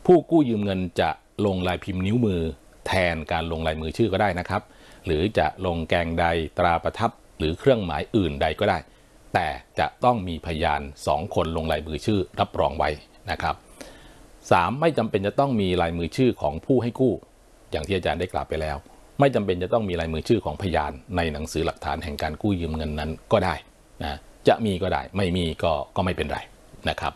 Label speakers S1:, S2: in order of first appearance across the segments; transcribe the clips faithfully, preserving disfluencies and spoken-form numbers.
S1: ผู้กู้ยืมเงินจะลงลายพิมพ์นิ้วมือแทนการลงลายมือชื่อก็ได้นะครับหรือจะลงแกงใดตราประทับหรือเครื่องหมายอื่นใดก็ได้แต่จะต้องมีพยานสองคนลงลายมือชื่อรับรองไว้นะครับสามไม่จำเป็นจะต้องมีลายมือชื่อของผู้ให้กู้อย่างที่อาจารย์ได้กล่าวไปแล้วไม่จำเป็นจะต้องมีลายมือชื่อของพยานในหนังสือหลักฐานแห่งการกู้ยืมเงินนั้นก็ได้นะจะมีก็ได้ไม่มีก็ก็ไม่เป็นไรนะครับ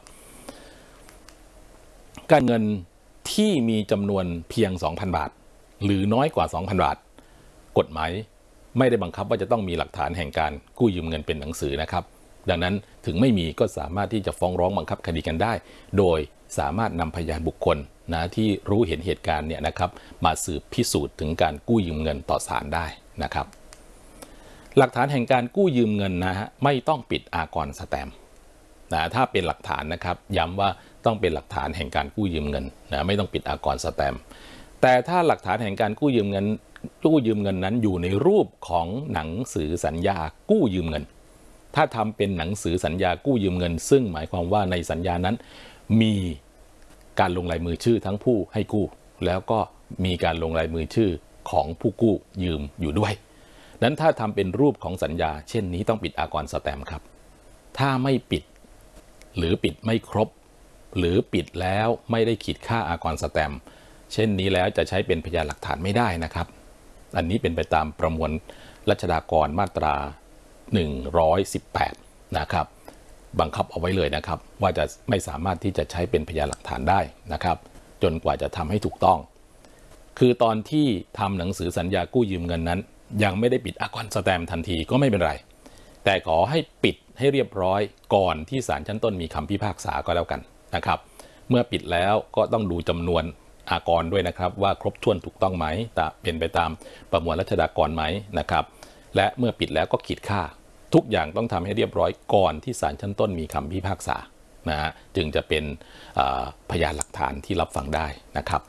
S1: การเงินที่มีจำนวนเพียง สองพัน บาทหรือน้อยกว่า สองพัน บาทกฎหมายไม่ได้บังคับว่าจะต้องมีหลักฐานแห่งการกู้ยืมเงินเป็นหนังสือนะครับดังนั้นถึงไม่มีก็สามารถที่จะฟ้องร้องบังคับคดีกันได้โดยสามารถนำพยานบุคคลนะที่รู้เห็นเหตุการณ์เนี่ยนะครับมาสืบพิสูจน์ถึงการกู้ยืมเงินต่อศาลได้นะครับหลักฐานแห่งการกู้ยืมเงินนะฮะไม่ต้องปิดอากรสแตมป์นะถ้าเป็นหลักฐานนะครับย้ำว่าต้องเป็นหลักฐานแห่งการกู้ยืมเงินนะไม่ต้องปิดอากรสแตมป์แต่ถ้าหลักฐานแห่งการกู้ยืมเงินกู้ยืมเงินนั้นอยู่ในรูปของหนังสือสัญญากู้ยืมเงินถ้าทำเป็นหนังสือสัญญากู้ยืมเงินซึ่งหมายความว่าในสัญญานั้นมีการลงลายมือชื่อทั้งผู้ให้กู้แล้วก็มีการลงลายมือชื่อของผู้กู้ยืมอยู่ด้วยนั้นถ้าทำเป็นรูปของสัญญาเช่นนี้ต้องปิดอากรสแตมป์ครับถ้าไม่ปิดหรือปิดไม่ครบหรือปิดแล้วไม่ได้ขีดค่าอากรสแตมป์เช่นนี้แล้วจะใช้เป็นพยานหลักฐานไม่ได้นะครับอันนี้เป็นไปตามประมวลรัชฎากรมาตราหนึ่งร้อยสิบแปดนะครับบังคับเอาไว้เลยนะครับว่าจะไม่สามารถที่จะใช้เป็นพยานหลักฐานได้นะครับจนกว่าจะทำให้ถูกต้องคือตอนที่ทำหนังสือสัญญากู้ยืมเงินนั้นยังไม่ได้ปิดอากรสแตมป์ทันทีก็ไม่เป็นไรแต่ขอให้ปิดให้เรียบร้อยก่อนที่ศาลชั้นต้นมีคำพิพากษาก็แล้วกันนะครับเมื่อปิดแล้วก็ต้องดูจำนวนอากรด้วยนะครับว่าครบถ้วนถูกต้องไหมแต่เป็นไปตามประมวลรัชฎากรไหมนะครับและเมื่อปิดแล้วก็ขีดค่าทุกอย่างต้องทำให้เรียบร้อยก่อนที่ศาลชั้นต้นมีคำพิพากษานะฮะจึงจะเป็นพยานหลักฐานที่รับฟังได้นะครับ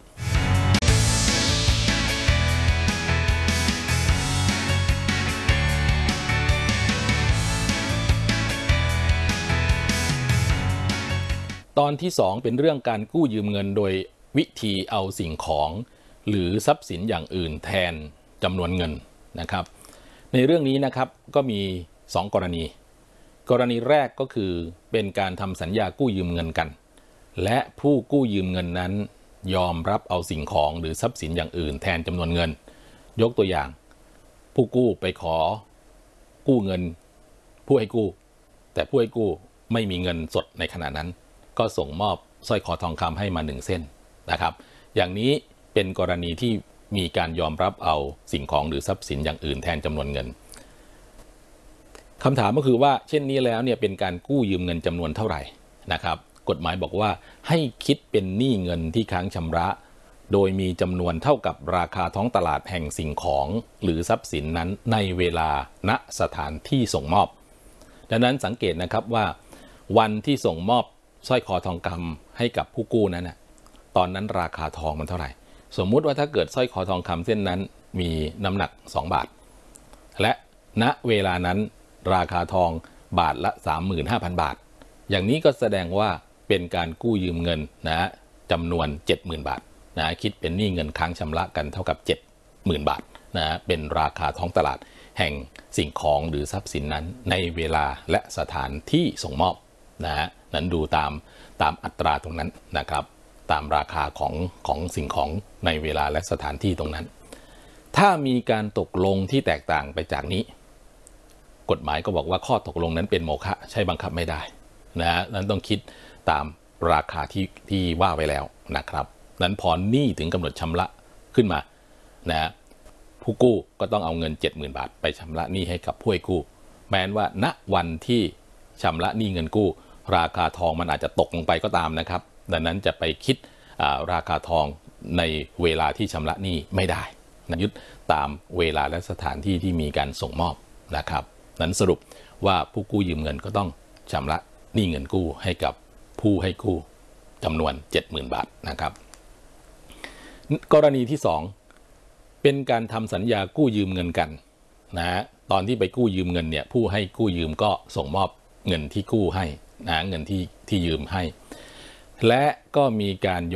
S1: ตอนที่สองเป็นเรื่องการกู้ยืมเงินโดยวิธีเอาสิ่งของหรือทรัพย์สินอย่างอื่นแทนจำนวนเงินนะครับในเรื่องนี้นะครับก็มีสองกรณีกรณีแรกก็คือเป็นการทำสัญญากู้ยืมเงินกันและผู้กู้ยืมเงินนั้นยอมรับเอาสิ่งของหรือทรัพย์สินอย่างอื่นแทนจำนวนเงินยกตัวอย่างผู้กู้ไปขอกู้เงินผู้ให้กู้แต่ผู้ให้กู้ไม่มีเงินสดในขณะนั้นก็ส่งมอบสร้อยคอทองคำให้มาหนึ่งเส้นนะครับอย่างนี้เป็นกรณีที่มีการยอมรับเอาสิ่งของหรือทรัพย์สินอย่างอื่นแทนจำนวนเงินคำถามก็คือว่าเช่นนี้แล้วเนี่ยเป็นการกู้ยืมเงินจำนวนเท่าไหร่นะครับกฎหมายบอกว่าให้คิดเป็นหนี้เงินที่ค้างชำระโดยมีจำนวนเท่ากับราคาท้องตลาดแห่งสิ่งของหรือทรัพย์สินนั้นในเวลาณสถานที่ส่งมอบดังนั้นสังเกตนะครับว่าวันที่ส่งมอบสร้อยคอทองคำให้กับผู้กู้นั้นนะตอนนั้นราคาทองมันเท่าไหร่สมมุติว่าถ้าเกิดสร้อยคอทองคำเส้นนั้นมีน้ำหนักสองบาทและณเวลานั้นราคาทองบาทละ สามหมื่นห้าพัน บาทอย่างนี้ก็แสดงว่าเป็นการกู้ยืมเงินนะจำนวน เจ็ดหมื่น บาทนะคิดเป็นหนี้เงินค้างชำระกันเท่ากับ เจ็ดหมื่น บาทนะเป็นราคาท้องตลาดแห่งสิ่งของหรือทรัพย์สินนั้นในเวลาและสถานที่ส่งมอบนะฮะนั้นดูตามตามอัตราตรงนั้นนะครับตามราคาของของสิ่งของในเวลาและสถานที่ตรงนั้นถ้ามีการตกลงที่แตกต่างไปจากนี้กฎหมายก็บอกว่าข้อตกลงนั้นเป็นโมฆะใช้บังคับไม่ได้นะฮะนั้นต้องคิดตามราคาที่ที่ว่าไว้แล้วนะครับนั้นพอหนี้ถึงกำหนดชำระขึ้นมานะฮะผู้กู้ก็ต้องเอาเงิน เจ็ดหมื่น บาทไปชำระหนี้ให้กับผู้ให้กู้แม้ว่าณวันที่ชำระหนี้เงินกู้ราคาทองมันอาจจะตกลงไปก็ตามนะครับดังนั้นจะไปคิดราคาทองในเวลาที่ชำระหนี้ไม่ได้นะยึดตามเวลาและสถานที่ที่มีการส่งมอบนะครับนั้นสรุปว่าผู้กู้ยืมเงินก็ต้องชำระหนี้เงินกู้ให้กับผู้ให้กู้จำนวน เจ็ดหมื่น บาทนะครับกรณีที่สองเป็นการทำสัญญากู้ยืมเงินกันนะตอนที่ไปกู้ยืมเงินเนี่ยผู้ให้กู้ยืมก็ส่งมอบเงินที่กู้ให้นะเงินที่ที่ยืมให้และก็มีการ